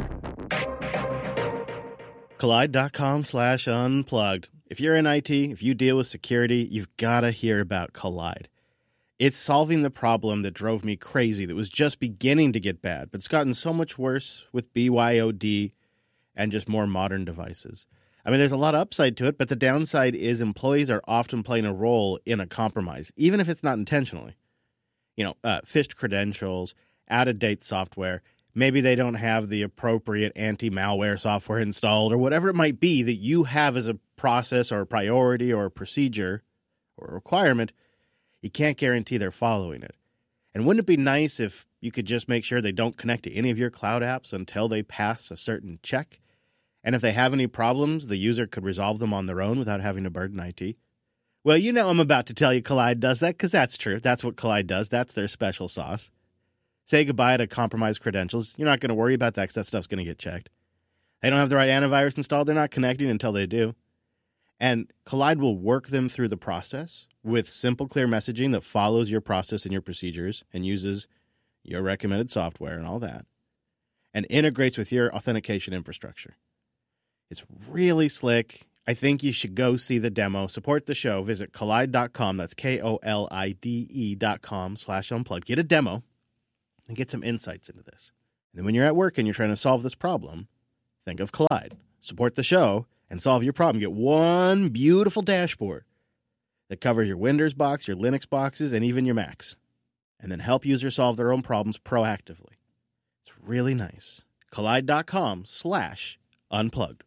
Kolide.com/unplugged. If you're in IT, if you deal with security, you've got to hear about Kolide. It's solving the problem that drove me crazy that was just beginning to get bad, but it's gotten so much worse with BYOD and just more modern devices. There's a lot of upside to it, but the downside is employees are often playing a role in a compromise, even if it's not intentionally. Phished credentials, out-of-date software. Maybe they don't have the appropriate anti-malware software installed or whatever it might be that you have as a process or a priority or a procedure or a requirement. You can't guarantee they're following it. And wouldn't it be nice if you could just make sure they don't connect to any of your cloud apps until they pass a certain check? And if they have any problems, the user could resolve them on their own without having to burden IT? Well, I'm about to tell you Kolide does that because that's true. That's what Kolide does. That's their special sauce. Say goodbye to compromised credentials. You're not going to worry about that because that stuff's going to get checked. They don't have the right antivirus installed. They're not connecting until they do. And Kolide will work them through the process with simple, clear messaging that follows your process and your procedures and uses your recommended software and all that, and integrates with your authentication infrastructure. It's really slick. I think you should go see the demo. Support the show. Visit Kolide.com. That's KOLIDE.com/unplugged. Get a demo and get some insights into this. And then when you're at work and you're trying to solve this problem, think of Kolide. Support the show and solve your problem. Get one beautiful dashboard that covers your Windows box, your Linux boxes, and even your Macs. And then help users solve their own problems proactively. It's really nice. Kolide.com/unplugged.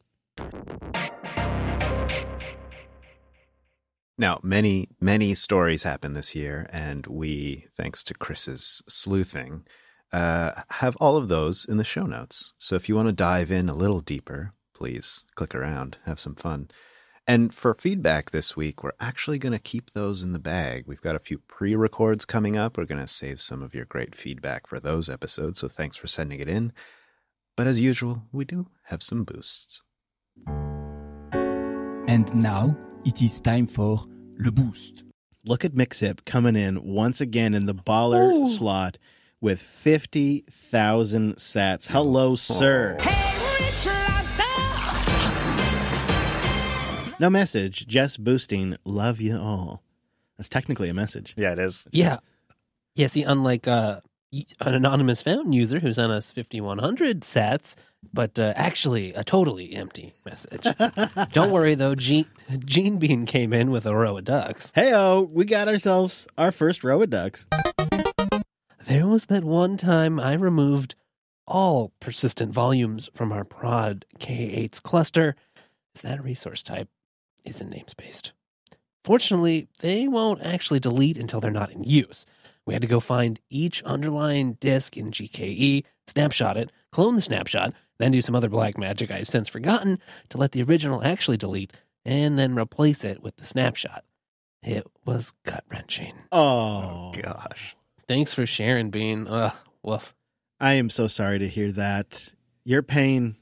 Now, many, many stories happen this year, and we, thanks to Chris's sleuthing, have all of those in the show notes. So if you want to dive in a little deeper, please click around, have some fun. And for feedback this week, we're actually going to keep those in the bag. We've got a few pre-records coming up. We're going to save some of your great feedback for those episodes, so thanks for sending it in. But as usual, we do have some boosts. And now it is time for Le Boost. Look at Mixip coming in once again in the baller slot with 50,000 sats. Hello, sir. Hey, Rich Lobster! No message, just boosting. Love you all. That's technically a message. Yeah, it is. Yeah. Yeah, see, unlike an anonymous fountain user who sent us 5,100 sats, but actually a totally empty message. Don't worry, though. Gene Bean came in with a row of ducks. Hey-oh, we got ourselves our first row of ducks. There was that one time I removed all persistent volumes from our prod K8's cluster is that resource type isn't namespaced. Fortunately, they won't actually delete until they're not in use. We had to go find each underlying disk in GKE, snapshot it, clone the snapshot, then do some other black magic I've since forgotten to let the original actually delete, and then replace it with the snapshot. It was gut-wrenching. Oh, Gosh. Thanks for sharing, Bean. Woof. I am so sorry to hear that. Your pain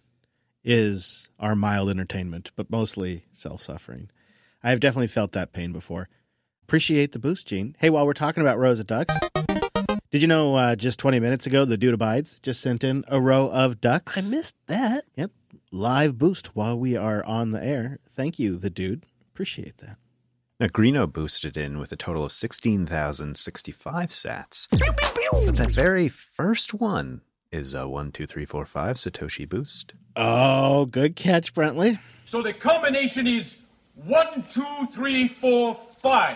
is our mild entertainment, but mostly self-suffering. I have definitely felt that pain before. Appreciate the boost, Gene. Hey, while we're talking about rows of ducks, did you know just 20 minutes ago, the Dude Abides just sent in a row of ducks? I missed that. Yep. Live boost while we are on the air. Thank you, the dude. Appreciate that. Now, Greeno boosted in with a total of 16,065 sats. But that very first one is a 1, 2, 3, 4, 5 Satoshi boost. Oh, good catch, Brentley. So the combination is 1, 2, 3, 4, 5.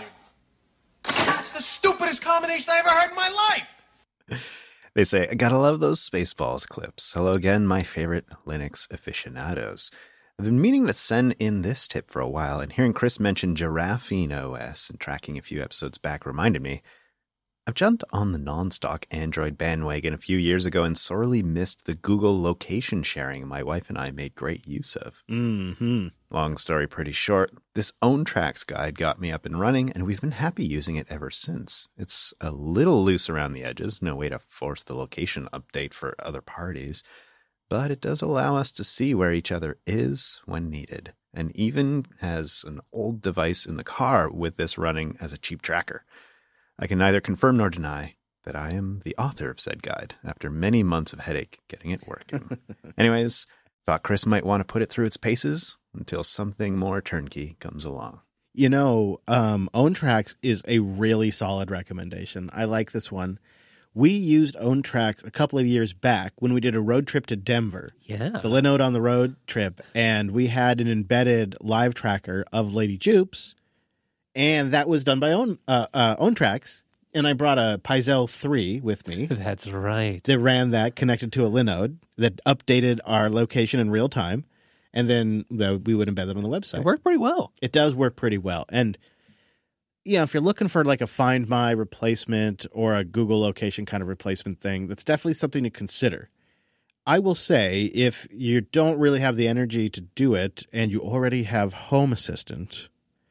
That's the stupidest combination I ever heard in my life. They say, I gotta love those Spaceballs clips. Hello again, my favorite Linux aficionados. I've been meaning to send in this tip for a while, and hearing Chris mention Giraffine OS and tracking a few episodes back reminded me. I've jumped on the non-stock Android bandwagon a few years ago and sorely missed the Google location sharing my wife and I made great use of. Mm-hmm. Long story pretty short, this OwnTracks guide got me up and running, and we've been happy using it ever since. It's a little loose around the edges, no way to force the location update for other parties, but it does allow us to see where each other is when needed, and even has an old device in the car with this running as a cheap tracker. I can neither confirm nor deny that I am the author of said guide after many months of headache getting it working. Anyways, thought Chris might want to put it through its paces until something more turnkey comes along. You know, OwnTracks is a really solid recommendation. I like this one. We used OwnTracks a couple of years back when we did a road trip to Denver. Yeah. The Linode on the road trip, and we had an embedded live tracker of Lady Jupes, and that was done by OwnTracks. And I brought a Pizel 3 with me That's right. that ran that, connected to a Linode that updated our location in real time, and then we would embed it on the website. It worked pretty well. It does work pretty well. And, you know, if you're looking for like a Find My replacement or a Google location kind of replacement thing, that's definitely something to consider. I will say, if you don't really have the energy to do it and you already have Home Assistant,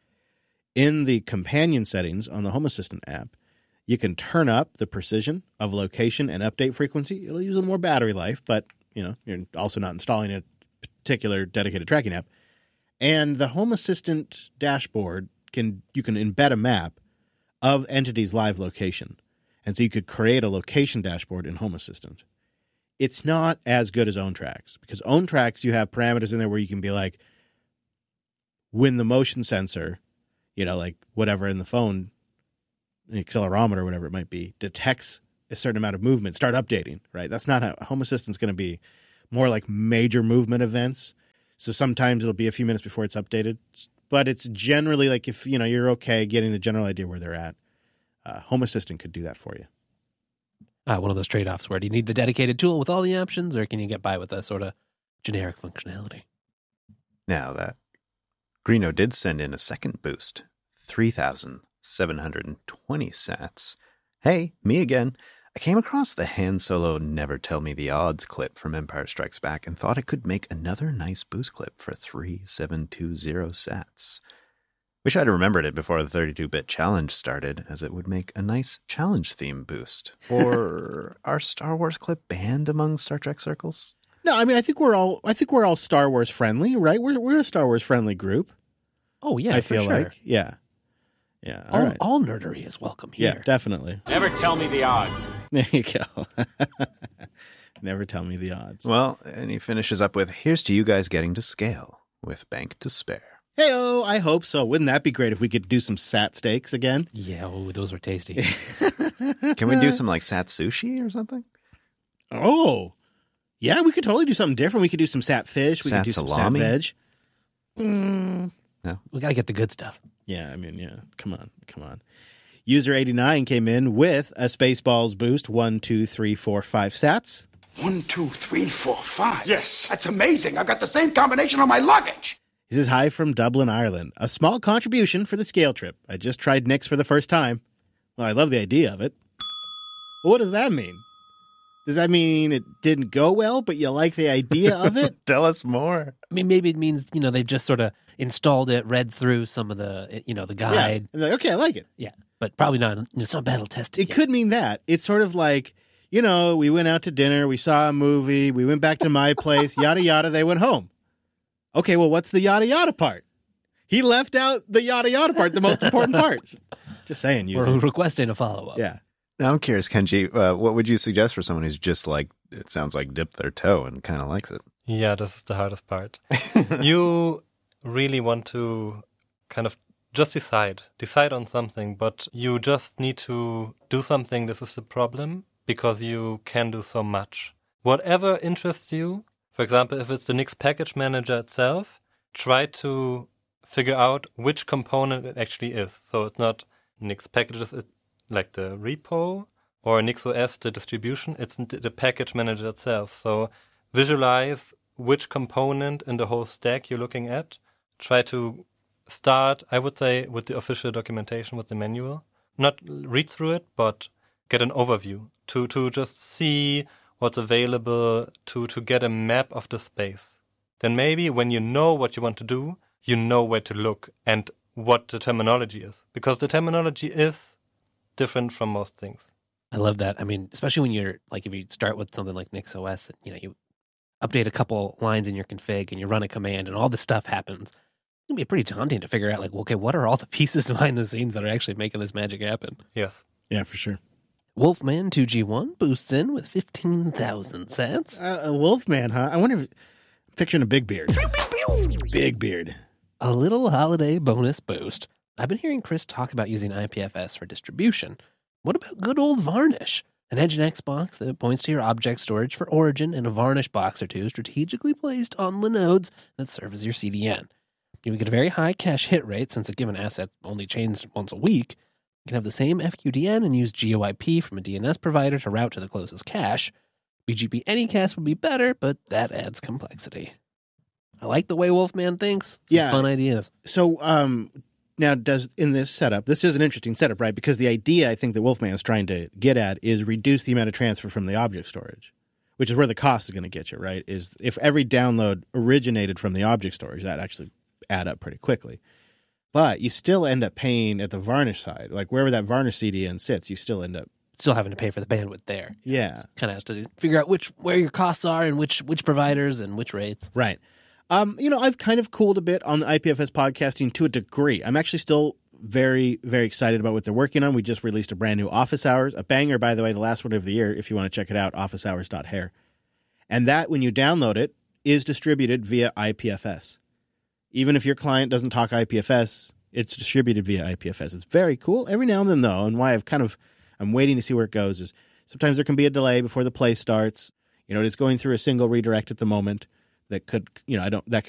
in the companion settings on the Home Assistant app, you can turn up the precision of location and update frequency. It'll use a little more battery life, but, you know, you're also not installing a particular dedicated tracking app. And the Home Assistant dashboard, you can embed a map of entity's live location. And so you could create a location dashboard in Home Assistant. It's not as good as OwnTracks, because OwnTracks, you have parameters in there where you can be like, when the motion sensor, you know, like whatever in the phone, an accelerometer or whatever it might be, detects a certain amount of movement, start updating, right? That's not how Home Assistant's going to be. More like major movement events. So sometimes it'll be a few minutes before it's updated, but it's generally like, if you know you're okay getting the general idea where they're at, Home Assistant could do that for you. One of those trade-offs where do you need the dedicated tool with all the options, or can you get by with a sort of generic functionality? Now that Greeno did send in a second boost, 3,720 sats. Hey, me again. I came across the Han Solo Never Tell Me the Odds clip from Empire Strikes Back and thought I could make another nice boost clip for 3,720 sats. Wish I'd remembered it before the 32-bit challenge started, as it would make a nice challenge theme boost. Or our Star Wars clip banned among Star Trek circles? No, I mean I think we're all Star Wars friendly, right? We're a Star Wars friendly group. Oh, yeah, I for feel sure. like, yeah. All right. All nerdery is welcome here. Yeah, definitely. Never tell me the odds. There you go. Never tell me the odds. Well, and he finishes up with, here's to you guys getting to scale with Bank to Spare. Hey-oh, I hope so. Wouldn't that be great if we could do some sat steaks again? Yeah, oh, those were tasty. Can we do some like sat sushi or something? Oh, yeah, we could totally do something different. We could do some sat fish. We Sat could do some salami? sat veg. We got to get the good stuff. Yeah, I mean, yeah. Come on. User 89 came in with a Spaceballs boost, 1, 2, 3, 4, 5 sats. 1, 2, 3, 4, 5. Yes. That's amazing. I've got the same combination on my luggage. This is Hi from Dublin, Ireland. A small contribution for the scale trip. I just tried Nix for the first time. Well, I love the idea of it. Well, what does that mean? Does that mean it didn't go well, but you like the idea of it? Tell us more. I mean, maybe it means, they've just sort of installed it, read through some of the, the Yeah. guide. And they're like, okay, I like it. Yeah. But probably not, it's not battle tested It yet. could mean that. It's sort of like, we went out to dinner, we saw a movie, we went back to my place, yada, yada, they went home. Okay, well, what's the yada, yada part? He left out the yada, yada part, the most important parts. Just saying, We're user. requesting a follow-up. Yeah. Now I'm curious, Kenji, what would you suggest for someone who's just like, it sounds like dipped their toe and kind of likes it? Yeah, this is the hardest part. You really want to kind of just decide on something, but you just need to do something. This is the problem because you can do so much. Whatever interests you, for example, if it's the Nix package manager itself, try to figure out which component it actually is. So it's not Nix packages, it's like the repo, or NixOS, the distribution. It's the package manager itself. So visualize which component in the whole stack you're looking at. Try to start, I would say, with the official documentation, with the manual. Not read through it, but get an overview to just see what's available, to get a map of the space. Then maybe when you know what you want to do, you know where to look and what the terminology is. Because the terminology is different from most things. I love that. I mean, especially when you're, like, if you start with something like NixOS, you update a couple lines in your config and you run a command and all this stuff happens. It can be pretty daunting to figure out, like, okay, what are all the pieces behind the scenes that are actually making this magic happen? Yes. Yeah, for sure. Wolfman 2G1 boosts in with 15,000 sats. A Wolfman, huh? I wonder if... I'm picturing a big beard. Big beard. A little holiday bonus boost. I've been hearing Chris talk about using IPFS for distribution. What about good old Varnish? An Nginx box that points to your object storage for origin and a Varnish box or two strategically placed on the nodes that serve as your CDN. You get a very high cache hit rate since a given asset only changes once a week. You can have the same FQDN and use GeoIP from a DNS provider to route to the closest cache. BGP Anycast would be better, but that adds complexity. I like the way Wolfman thinks. Some fun ideas. So, now in this setup, this is an interesting setup, right? Because the idea I think that Wolfman is trying to get at is reduce the amount of transfer from the object storage, which is where the cost is going to get you, right? Is if every download originated from the object storage, that actually add up pretty quickly. But you still end up paying at the Varnish side, like wherever that Varnish CDN sits, you still end up Still having to pay for the bandwidth there. Yeah. Kind of has to figure out where your costs are and which providers and which rates. Right. I've kind of cooled a bit on the IPFS podcasting to a degree. I'm actually still very, very excited about what they're working on. We just released a brand new Office Hours, a banger, by the way, the last one of the year, if you want to check it out, officehours.hair. And that, when you download it, is distributed via IPFS. Even if your client doesn't talk IPFS, it's distributed via IPFS. It's very cool. Every now and then, though, and why I'm waiting to see where it goes, is sometimes there can be a delay before the play starts. It is going through a single redirect at the moment that could, that could